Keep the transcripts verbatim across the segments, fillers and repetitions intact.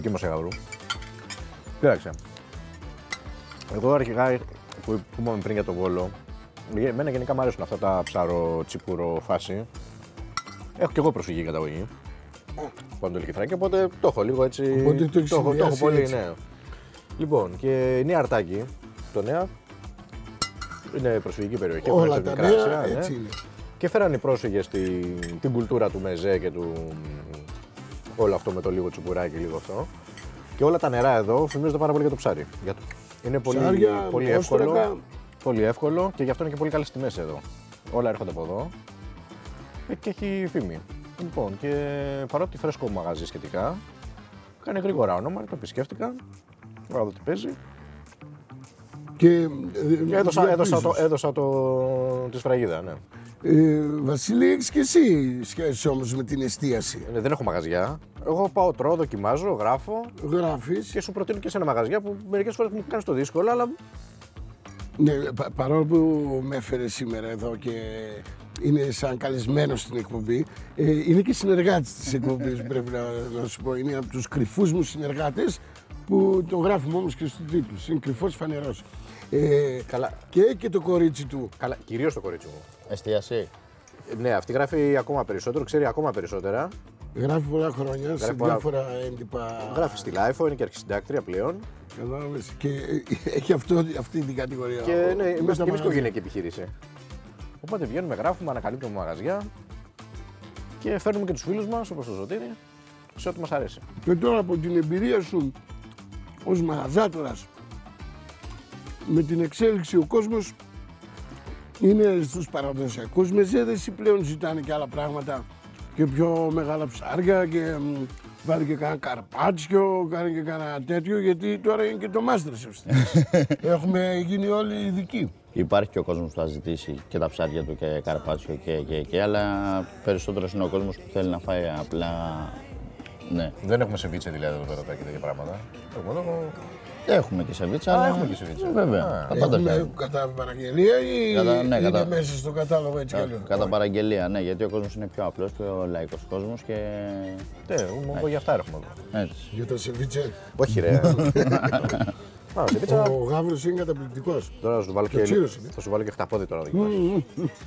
Και μας έγαβρου. Κοίταξε. Εγώ αρχικά που, που είπαμε πριν για το Βόλο, εμένα γενικά μου αρέσουν αυτά τα ψάρο τσίπουρο φάση. Έχω κι εγώ προσφυγή καταγωγή. Παντολική Θράκη, οπότε το έχω λίγο έτσι. Οπότε το, το, έχω, το έχω πολύ, έτσι. ναι. Λοιπόν, και η Νέα Αρτάκη, το Νέα, είναι προσφυγική περιοχή. Όλα τα κράξια, νέα, ναι. έτσι είναι. Και φέραν οι πρόσφυγες την, την κουλτούρα του μεζέ και του. Όλο αυτό με το λίγο τσιπουράκι, λίγο αυτό. Και όλα τα νερά εδώ φημίζονται πάρα πολύ για το ψάρι. Για το... Είναι πολύ, Ψάρια, πολύ εύκολο. όστρακα. Πολύ εύκολο και γι' αυτό είναι και πολύ καλές τιμές εδώ. Όλα έρχονται από εδώ και έχει φήμη. Λοιπόν, και παρότι φρέσκο μαγαζί σχετικά, κάνει γρήγορα όνομα, το επισκέφτηκα. Τώρα δω τι παίζει. Και, Και έδωσα, έδωσα, το, έδωσα το, τη σφραγίδα, ναι. Ε, Βασίλη, έχεις και εσύ σχέση όμως με την εστίαση. Ε, Δεν έχω μαγαζιά. Εγώ πάω, τρώω, δοκιμάζω, γράφω Γράφεις. και σου προτείνω και σε ένα μαγαζιά που μερικές φορές μου κάνεις το δύσκολο, αλλά Ναι, πα, παρόλο που με έφερε σήμερα εδώ και είναι σαν καλεσμένο στην εκπομπή, ε, είναι και συνεργάτης της εκπομπής, πρέπει να, να σου πω. Είναι από τους κρυφούς μου συνεργάτες που το γράφουμε όμως και στους τίτλους. Είναι κρυφός φανερός. Ε, καλά. Και, και το κορίτσι του. Καλά, κυρίως το κορίτσι μου. Εστίαση. Ε, Ναι, αυτή γράφει ακόμα περισσότερο, ξέρει ακόμα περισσότερα. Γράφει πολλά χρόνια Γράφει σε πολλά- διάφορα έντυπα. Γράφει στη Λάιφο, είναι και αρχισυντάκτρια πλέον. Κατάλαβες. Και ε, έχει αυτό, αυτή την κατηγορία. Και ο- ναι, με είμαστε τα και εμείς μαγαζιά. οικογενειακή επιχείρηση. Οπότε βγαίνουμε, γράφουμε, ανακαλύπτουμε μαγαζιά και φέρνουμε και τους φίλους μας, όπως το Ζωτήρι, σε ό,τι μας αρέσει. Και τώρα από την εμπειρία σου ως μαγαζάτορας, με την εξέλιξη ο κόσμος είναι στους παραδοσιακούς μεζέδες ή πλέον ζητάνε και άλλα πράγματα και πιο μεγάλα ψάρια και μ, βάλει και κανένα καρπάτσιο, κάνει και κανένα τέτοιο, γιατί τώρα είναι και το MasterChef. Έχουμε γίνει όλοι ειδικοί. Υπάρχει και ο κόσμος που θα ζητήσει και τα ψάρια του και καρπάτσιο και, και, και αλλά περισσότερος είναι ο κόσμος που θέλει να φάει απλά. Ναι. Δεν έχουμε σεβίτσε δηλαδή εδώ πέρα και τέτοια πράγματα. Έχουμε εδώ. Έχουμε και σεβίτσα. Α, αλλά- έχουμε και σεβίτσα. Βέβαια. Α, Τα πάντα Έχουμε φτιάχνουμε. κατά παραγγελία ή Κατά- ναι, είναι κατά- μέσα στο κατάλογο έτσι κι Κα- αλλιώς. Κατά παραγγελία, ναι, γιατί ο κόσμος είναι πιο απλός, πιο λαϊκός κόσμος και Ναι, εγώ για αυτά έρχομαι εδώ. έτσι. Για το σεβίτσε. Όχι ρε. Α, σεβίτσα. Ο γάβρος είναι καταπληκτικός. Τώρα θα σου βάλω Και και, ξύρος είναι. θα σου βάλω και χταπόδι τώρα να δοκιμάσεις.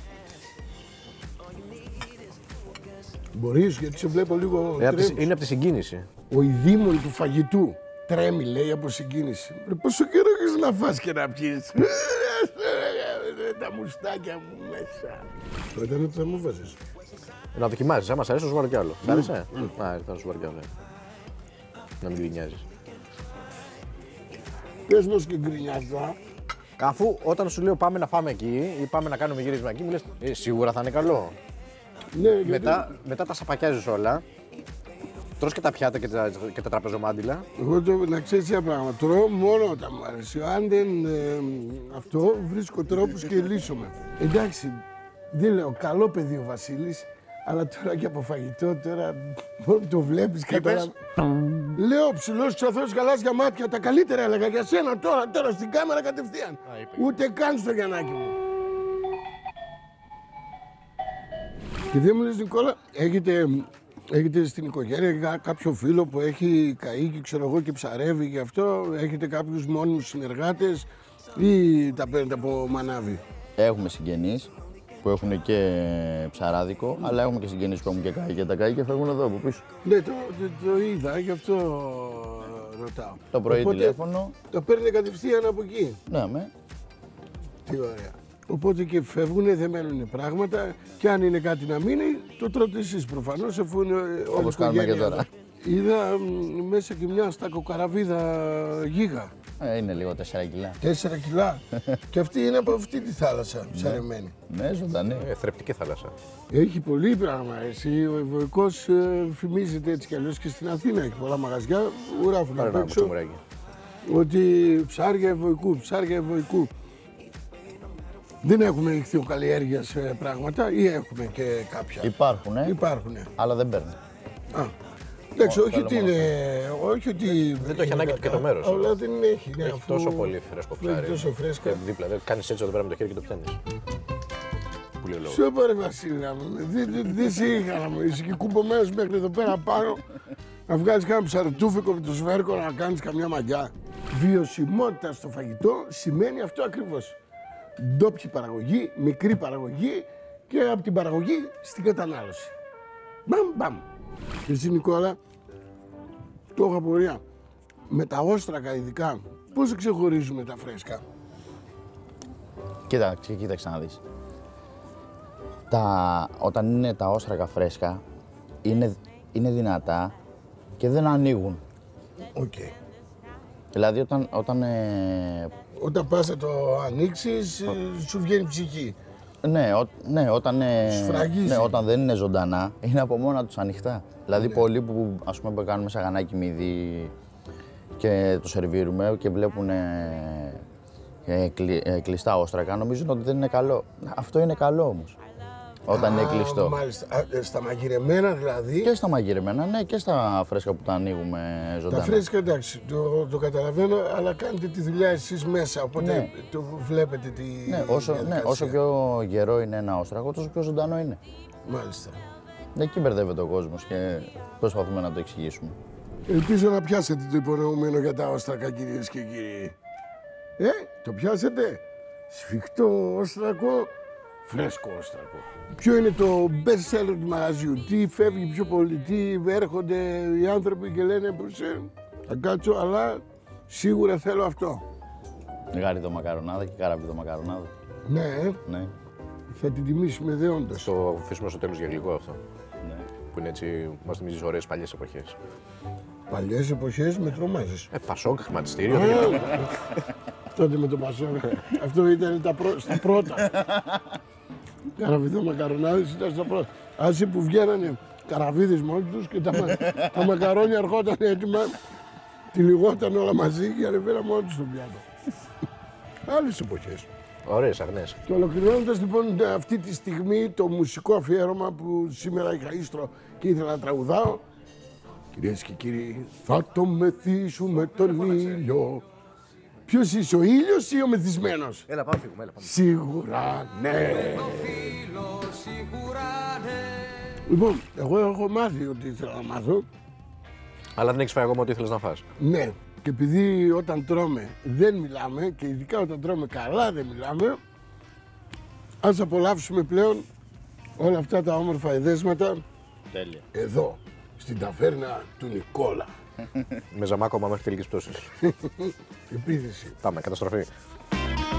Μπορείς, γιατί σε βλέπω λίγο Είναι απ' τη- τρέμεις. Είναι από τη συγκίνηση. Ο ειδήμων του φαγητού τρέμει, λέει, από συγκίνηση. Ρε, πόσο καιρό έχεις να φας και να πιείς. Τα μουστάκια μου μέσα. Το ήταν ότι θα μου βάζεις. Να δοκιμάσεις, άμα σ' αρέσει θα σου βάλω κι άλλο. Σ' άρεσε? Α, θα σου βάλω κι άλλο. ναι. Να μην γκρινιάζεις. Πες μας και γκρινιάζα. Αφού όταν σου λέω πάμε να φάμε εκεί ή πάμε να κάνουμε γύρισμα εκεί, μου λες ε, σίγουρα θα είναι καλό. Ναι, γιατί Μετά, μετά τα σαπακιάζεις όλα. Τρως και τα πιάτα και τα, και τα τραπεζομάντιλα. εγώ το, να ξέρεις ένα πράγμα. Τρώω μόνο όταν μου αρέσει. Αν δεν ε, αυτό, βρίσκω τρόπους και λύσομαι. Εντάξει, δεν λέω καλό παιδί ο Βασίλης, αλλά τώρα και από φαγητό, τώρα μόνο που το βλέπεις καταλαβαίνεις. Λέω ψηλός ξαθός γαλάζια μάτια, τα καλύτερα έλεγα για σένα τώρα, τώρα στην κάμερα κατευθείαν. Ούτε καν στο Γιαννάκι μου. Και δεν μου λες Νικόλα, έχετε, έχετε στην οικογένεια κά- κάποιο φίλο που έχει καεί και ξέρω εγώ και ψαρεύει και αυτό, έχετε κάποιους μόνιμους συνεργάτες ή τα παίρνετε από μανάβι. Έχουμε συγγενείς που έχουν και ψαράδικο, αλλά έχουμε και συγγενείς που έχουν και καεί και τα καεί και φεύγουν εδώ από πίσω. Ναι, το, το, το είδα, γι' αυτό ρωτάω. Το πρωί Οπότε, τηλέφωνο. το παίρνετε κατευθείαν από εκεί. Ναι, με. Τι ωραία. Οπότε και φεύγουνε, δεν μένουν πράγματα και αν είναι κάτι να μείνει, το τρώτε εσείς προφανώς, αφού είναι όλη η Όπως κάνουμε και οικογένεια τώρα. εδώ. Είδα μ, μέσα και μια στακοκαραβίδα γίγα. Ε, είναι λίγο τέσσερα κιλά. Τέσσερα κιλά. Και αυτή είναι από αυτή τη θάλασσα, ψαρεμένη. Ναι, ζωντανή. Ε, θρεπτική θάλασσα. Έχει πολύ πράγμα. Εσύ, ο Ευωικός ε, φημίζεται έτσι κι αλλιώς και στην Αθήνα. Έχει πολλά μαγαζιά, γράφουν Πάρε απ' ένα έξω μουτσιμουράκι. ότι ψάρια Ευωικού, ψάρια Ευωικού. Δεν έχουμε ηχθειοκαλλιέργειας ε, πράγματα ή έχουμε και κάποια. Υπάρχουν, ε, Υπάρχουν. αλλά δεν παίρνουν. Α. Εντάξει, όχι θέλω ότι μόνο είναι. Όχι ότι Δεν το έχει ανάγκη και το μέρος, Αλλά όμως. δεν έχει. Ναι, Έχει αφού τόσο πολύ φρέσκο έχει ψάρι. τόσο φρέσκα. Και δίπλα, δεν κάνεις έτσι εδώ πέρα με το χέρι και το πιάνεις. Που λέει ο λόγος. Σε πάρε Βασίλη, να μου. Δεν δεν- δεν σε είχα να μου είσαι και κουμπωμένος μέχρι εδώ πέρα πάνω. να βγάλεις κάνα ψαρουτούφικο με το σβέρκο να κάνεις καμιά μαγιά. Βιωσιμότητα στο φαγητό σημαίνει αυτό ακριβώς. Ντόπιη παραγωγή, μικρή παραγωγή και από την παραγωγή στην κατανάλωση. Μπαμ, μπαμ. Και εσύ Νικόλα, το έχω απορία. Με τα όστρακα ειδικά, πώς ξεχωρίζουμε τα φρέσκα? Κοίταξε, κοίταξε να δεις. Τα, όταν είναι τα όστρακα φρέσκα, είναι, είναι δυνατά και δεν ανοίγουν. Οκ. Okay. Δηλαδή όταν... Όταν, ε... όταν πας να το ανοίξεις, ε, σου βγαίνει ψυχή. Ναι, ό, ναι, όταν, ε... Σφραγίζει. ναι, όταν δεν είναι ζωντανά, είναι από μόνα τους ανοιχτά. Δηλαδή ναι. Πολλοί που ας πούμε κάνουμε σαγανάκι μύδι και το σερβίρουμε και βλέπουν ε, ε, κλει, ε, κλειστά όστρακα, νομίζουν ότι δεν είναι καλό. Αυτό είναι καλό όμως. Όταν Α, είναι κλειστό. Μάλιστα. Α, στα μαγειρεμένα δηλαδή. Και στα μαγειρεμένα, ναι, και στα φρέσκα που τα ανοίγουμε ζωντανά. Τα φρέσκα εντάξει, το, το καταλαβαίνω, αλλά κάνετε τη δουλειά εσείς μέσα, οπότε ναι. το βλέπετε τη ναι όσο, ναι, όσο πιο γερό είναι ένα όστρακο, τόσο πιο ζωντανό είναι. Μάλιστα. Εκεί μπερδεύεται ο κόσμος και προσπαθούμε να το εξηγήσουμε. Ελπίζω να πιάσετε το υπονοούμενο για τα όστρακα, κυρίες και κύριοι. Ε, το πιάσετε. Σφιχτό όστρακο, φρέσκο όστρακο. Ποιο είναι το best seller του μαγαζιού, τι φεύγει πιο πολύ, τι έρχονται οι άνθρωποι και λένε πως ε, θα κάτσω, αλλά σίγουρα θέλω αυτό. Γάριδο μακαρονάδα και καράβιδο μακαρονάδα. Ναι, ε. Ναι. Θα την τιμήσουμε δεόντως. Το αφήσουμε στο τέλος για γλυκό αυτό. Ναι. Που είναι έτσι, μας θυμίζει ωραίες παλιές εποχές. Παλιές εποχές με τρομάζεις. Ε, Πασόκ, χρηματιστήριο. Τότε με το Πασόκ. Αυτό ήταν τα πρω... στα πρώτα. Καραβιδό μακαρονάδες ήταν στα πρώτα. Άσοι που βγαίνανε καραβίδες μόνοι τους και τα, μα... τα μακαρόνια ερχόταν έτοιμα, τυλιγόταν όλα μαζί και ανεβαίναν μόνοι τους στο πιάτο. Άλλες εποχές. Ωραίες αγνές. Και ολοκληρώνοντας λοιπόν αυτή τη στιγμή το μουσικό αφιέρωμα που σήμερα είχα ίστρο και ήθελα να τραγουδάω. Κυρίες και κύριοι, θα το μεθύσουμε τον ήλιο. Ποιος είσαι, ο ήλιος ή ο μεθυσμένος? Έλα πάμε φύγουμε, έλα πάμε. Σίγουρα ναι. Λοιπόν, εγώ έχω μάθει ότι ήθελα να μάθω. Αλλά δεν έχεις φάει ακόμα ό,τι ήθελες να φας. Ναι, και επειδή όταν τρώμε δεν μιλάμε και ειδικά όταν τρώμε καλά δεν μιλάμε, ας απολαύσουμε πλέον όλα αυτά τα όμορφα εδέσματα. Τέλεια. Εδώ, στην ταβέρνα του Νικόλα. Με ζαμάκωμα μέχρι τελικής πτώσης. Επίθεση. Πάμε, καταστροφή.